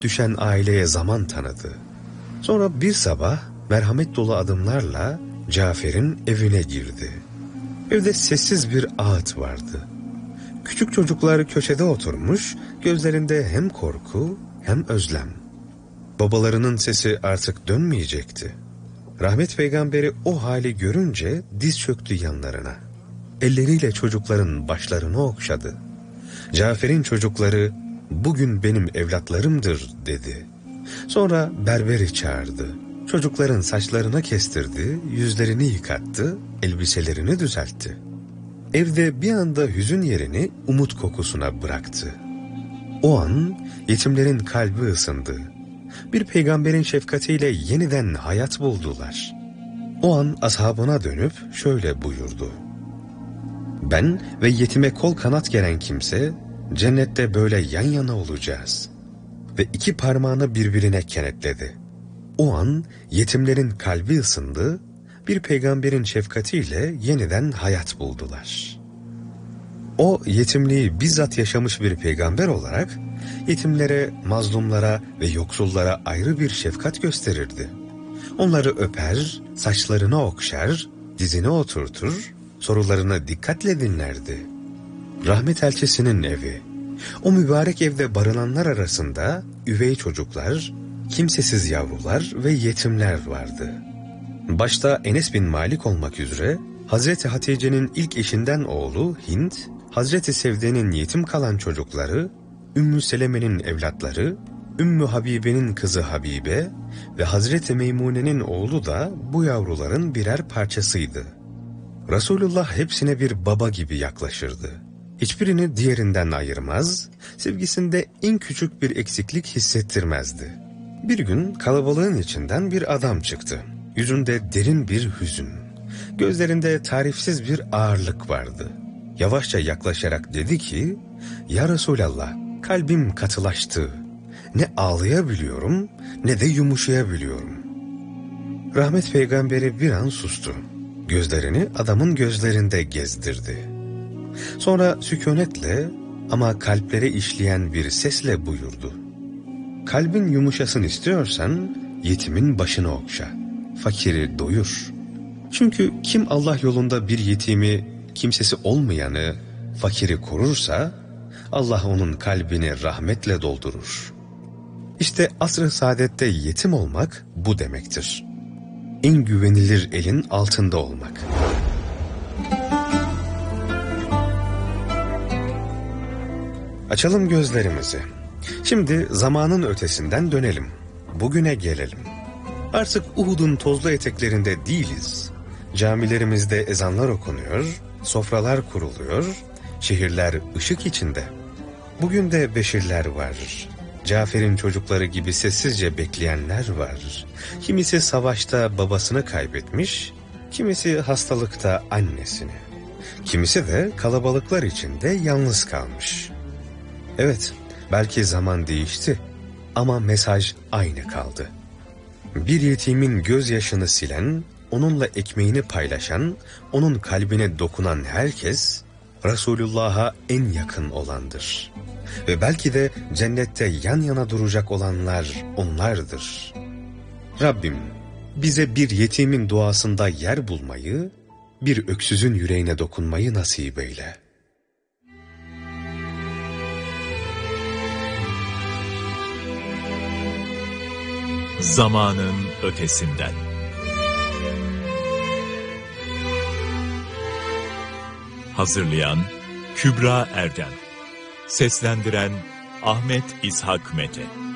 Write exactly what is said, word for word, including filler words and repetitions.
düşen aileye zaman tanıdı. Sonra bir sabah merhamet dolu adımlarla Cafer'in evine girdi. Evde sessiz bir ağıt vardı. Küçük çocuklar köşede oturmuş, gözlerinde hem korku hem özlem. Babalarının sesi artık dönmeyecekti. Rahmet peygamberi o hali görünce diz çöktü yanlarına. Elleriyle çocukların başlarını okşadı. Cafer'in çocukları, "Bugün benim evlatlarımdır," dedi. Sonra berberi çağırdı. Çocukların saçlarını kestirdi, yüzlerini yıkattı, elbiselerini düzeltti. Evde bir anda hüzün yerini umut kokusuna bıraktı. O an yetimlerin kalbi ısındı. Bir peygamberin şefkatiyle yeniden hayat buldular. O an ashabına dönüp şöyle buyurdu: "Ben ve yetime kol kanat geren kimse cennette böyle yan yana olacağız." Ve iki parmağını birbirine kenetledi. O an yetimlerin kalbi ısındı, bir peygamberin şefkatiyle yeniden hayat buldular. O yetimliği bizzat yaşamış bir peygamber olarak yetimlere, mazlumlara ve yoksullara ayrı bir şefkat gösterirdi. Onları öper, saçlarını okşar, dizine oturtur, sorularını dikkatle dinlerdi. Rahmet elçisinin evi. O mübarek evde barınanlar arasında üvey çocuklar, kimsesiz yavrular ve yetimler vardı. Başta Enes bin Malik olmak üzere Hazreti Hatice'nin ilk eşinden oğlu Hind, Hazreti Sevde'nin yetim kalan çocukları, Ümmü Seleme'nin evlatları, Ümmü Habibe'nin kızı Habibe ve Hazreti Meymune'nin oğlu da bu yavruların birer parçasıydı. Resulullah hepsine bir baba gibi yaklaşırdı. Hiçbirini diğerinden ayırmaz, sevgisinde en küçük bir eksiklik hissettirmezdi. Bir gün kalabalığın içinden bir adam çıktı. Yüzünde derin bir hüzün, gözlerinde tarifsiz bir ağırlık vardı. Yavaşça yaklaşarak dedi ki, "Ya Resulallah, kalbim katılaştı. Ne ağlayabiliyorum ne de yumuşayabiliyorum." Rahmet peygamberi bir an sustu. Gözlerini adamın gözlerinde gezdirdi. Sonra sükunetle ama kalplere işleyen bir sesle buyurdu: "Kalbin yumuşasın istiyorsan yetimin başını okşa, fakiri doyur. Çünkü kim Allah yolunda bir yetimi, kimsesi olmayanı, fakiri korursa Allah onun kalbini rahmetle doldurur." İşte asr-ı saadette yetim olmak bu demektir. En güvenilir elin altında olmak. Açalım gözlerimizi. Şimdi zamanın ötesinden dönelim. Bugüne gelelim. Artık Uhud'un tozlu eteklerinde değiliz. Camilerimizde ezanlar okunuyor, sofralar kuruluyor, şehirler ışık içinde. Bugün de beşirler var. Cafer'in çocukları gibi sessizce bekleyenler var. Kimisi savaşta babasını kaybetmiş, kimisi hastalıkta annesini. Kimisi de kalabalıklar içinde yalnız kalmış. Evet, belki zaman değişti ama mesaj aynı kaldı. Bir yetimin gözyaşını silen, onunla ekmeğini paylaşan, onun kalbine dokunan herkes Resulullah'a en yakın olandır. Ve belki de cennette yan yana duracak olanlar onlardır. Rabbim bize bir yetimin duasında yer bulmayı, bir öksüzün yüreğine dokunmayı nasip eyle. Zamanın ötesinden. Hazırlayan Kübra Erdem. Seslendiren Ahmet İshak Mete.